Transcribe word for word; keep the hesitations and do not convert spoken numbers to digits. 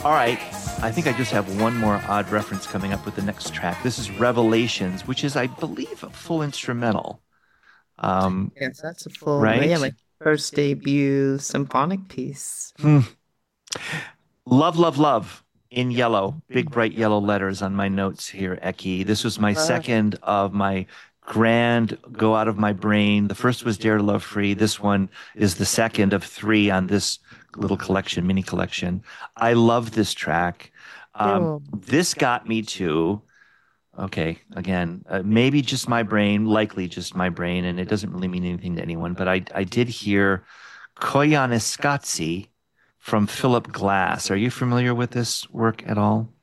All right. I think I just have one more odd reference coming up with the next track. This is Revelations, which is, I believe, a full instrumental. Um, Yes, that's a full, yeah, right? my first debut symphonic piece. Hmm. Love, love, love in yellow, big bright yellow letters on my notes here, Eki. This was my Uh, second of my grand go out of my brain. The first was Dare to Love Free. This one is the second of three on this little collection, mini collection. I love this track. Um, oh, this got me to, okay, again, uh, maybe just my brain, likely just my brain, and it doesn't really mean anything to anyone, but I, I did hear Koyaanisqatsi from Philip Glass. Are you familiar with this work at all?